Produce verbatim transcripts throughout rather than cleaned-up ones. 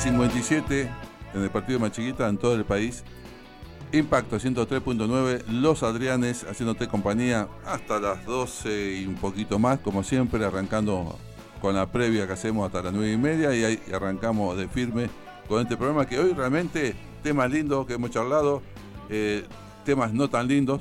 cincuenta y siete en el partido más chiquita en todo el país. Impacto ciento tres punto nueve, Los Adrianes haciéndote compañía hasta las doce y un poquito más, como siempre, arrancando con la previa que hacemos hasta las nueve y media y ahí arrancamos de firme con este programa que hoy realmente temas lindos que hemos charlado, eh, temas no tan lindos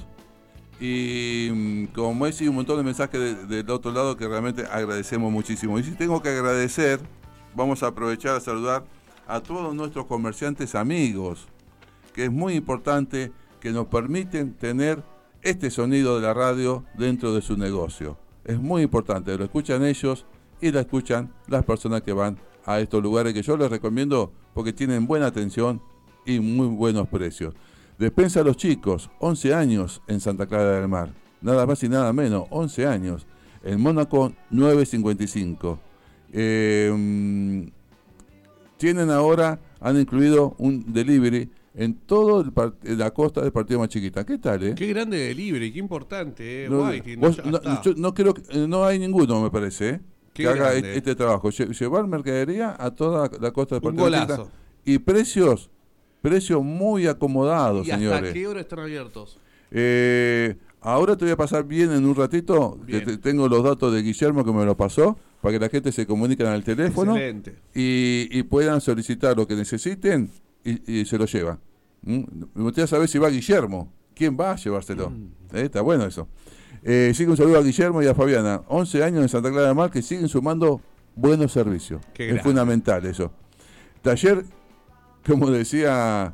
y como es, y un montón de mensajes de, del otro lado que realmente agradecemos muchísimo. Y si tengo que agradecer, vamos a aprovechar a saludar a todos nuestros comerciantes amigos, que es muy importante que nos permiten tener este sonido de la radio dentro de su negocio. Es muy importante, lo escuchan ellos y la escuchan las personas que van a estos lugares que yo les recomiendo porque tienen buena atención y muy buenos precios. Despensa Los Chicos, once años en Santa Clara del Mar, nada más y nada menos, once años. En Mónaco, nueve cincuenta y cinco. Eh, tienen ahora, han incluido un delivery en toda la costa del partido más chiquita. ¿Qué tal, eh? Qué grande delivery, qué importante, eh. No, Guay, vos, no, yo no creo que, no hay ninguno, me parece, eh, que grande. haga este, este trabajo. Lle, llevar mercadería a toda la costa del partido más chiquita. Y precios, precios muy acomodados, ¿Y señores. hasta qué hora están abiertos? Eh, ahora te voy a pasar bien en un ratito, bien. que te, tengo los datos de Guillermo que me lo pasó, para que la gente se comunique al teléfono. Excelente. Y, y puedan solicitar lo que necesiten y, y se lo llevan. ¿Mm? Me gustaría saber si va Guillermo. ¿Quién va a llevárselo? Mm. ¿Eh? Está bueno eso. Eh, sigue un saludo a Guillermo y a Fabiana. once años en Santa Clara del Mar que siguen sumando buenos servicios. Qué es grande. Fundamental eso. Taller, como decía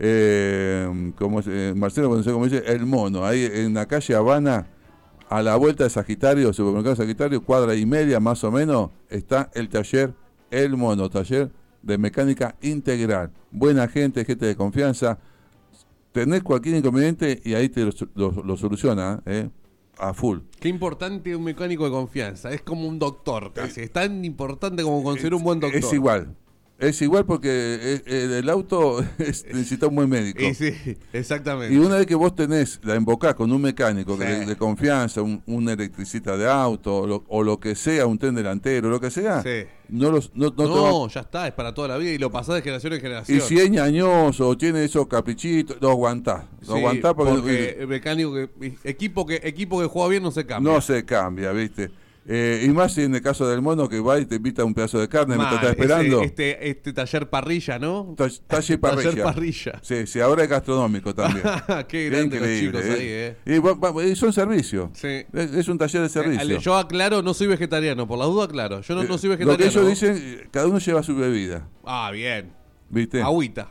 eh, como, eh, Marcelo, cuando se como dice, El Mono. Ahí en la calle Habana, a la vuelta de Sagitario, supermercado Sagitario, cuadra y media más o menos, está el taller El Mono, taller de mecánica integral. Buena gente, gente de confianza. Tenés cualquier inconveniente y ahí te lo, lo, lo soluciona, ¿eh? A full. Qué importante un mecánico de confianza. Es como un doctor casi. Es tan importante como conseguir un buen doctor. Es igual. Es igual porque el auto es, necesita un buen médico. Y sí, exactamente. Y una vez que vos tenés, la embocás con un mecánico sí. de, de confianza, un, un electricista de auto, o lo, o lo que sea, un tren delantero, lo que sea, sí. no los no, no, no va... ya está, es para toda la vida y lo pasás de generación en generación. Y si es ñañoso o tiene esos caprichitos, lo aguantás. Lo sí, aguantás porque, porque el mecánico que, equipo que equipo que juega bien no se cambia. No se cambia, ¿viste? Eh, y más si en el caso del Mono que va y te invita un pedazo de carne, Man, me está esperando. Este, este, este taller parrilla, ¿no? Ta taller parrilla. Taller parrilla. Sí, sí, ahora es gastronómico también. Qué grande los chicos eh. ahí, ¿eh? Y, va, va, y son servicios. Sí. Es, es un taller de servicio. Eh, yo aclaro, no soy vegetariano, por la duda aclaro. Yo no, no soy vegetariano. Lo que ellos dicen, cada uno lleva su bebida. Ah, bien. ¿Viste? Agüita.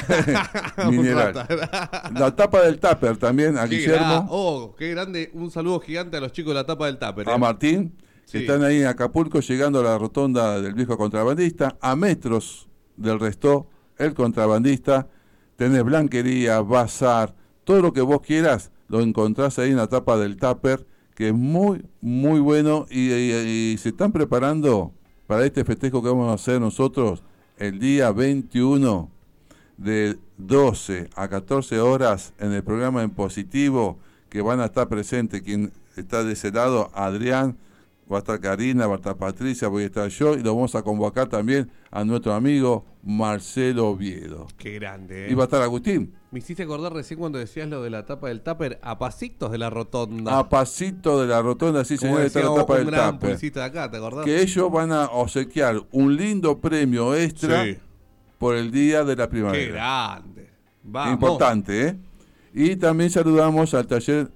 Mineral. La tapa del tupper también, a qué Guillermo. Oh, qué grande. Un saludo gigante a los chicos de la tapa del tupper. ¿eh? A Martín. Sí. Están ahí en Acapulco llegando a la rotonda del viejo contrabandista, a metros del resto, el contrabandista. Tenés blanquería, bazar, todo lo que vos quieras, lo encontrás ahí en la tapa del tupper, que es muy, muy bueno y, y, y se están preparando para este festejo que vamos a hacer nosotros el día veintiuno de doce a catorce horas en el programa En Positivo, que van a estar presentes quien está de ese lado, Adrián, va a estar Karina, va a estar Patricia, voy a estar yo y lo vamos a convocar también a nuestro amigo Marcelo Oviedo. Qué grande, ¿eh? Y va a estar Agustín. Me hiciste acordar recién cuando decías lo de la tapa del tupper, a pasitos de la rotonda. A pasito de la rotonda, sí señor, está la tapa del tupper. De acá, ¿te acordás? Que ellos van a obsequiar un lindo premio extra sí. por el día de la primavera. Qué grande. Vamos. Importante, ¿eh? Y también saludamos al taller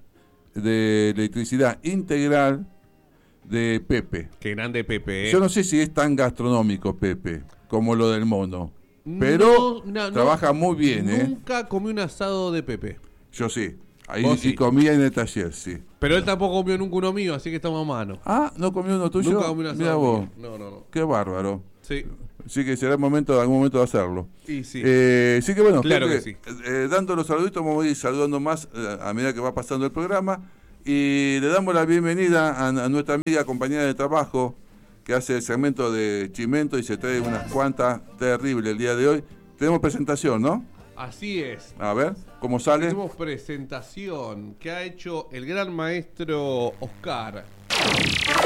de electricidad integral de Pepe. Qué grande Pepe, ¿eh? Yo no sé si es tan gastronómico Pepe como lo del Mono, pero no, no, trabaja muy bien, nunca ¿eh? Nunca comí un asado de Pepe. Yo sí. Ahí sí y comía en el taller, sí. Pero él tampoco comió nunca uno mío, así que estamos a mano. Ah, ¿no comió uno tuyo? Nunca comí un asado. Mira vos. Mío. No, no, no. Qué bárbaro. Sí. Así que será el momento, de algún momento de hacerlo. Y sí. Eh, sí que bueno, claro gente, que sí. Eh, dando los saluditos, vamos a ir saludando más eh, a medida que va pasando el programa. Y le damos la bienvenida a, a nuestra amiga compañera de trabajo que hace el segmento de Chimento y se trae unas cuantas terribles el día de hoy. Tenemos presentación, ¿no? Así es. A ver, ¿cómo sale? Tenemos presentación que ha hecho el gran maestro Oscar.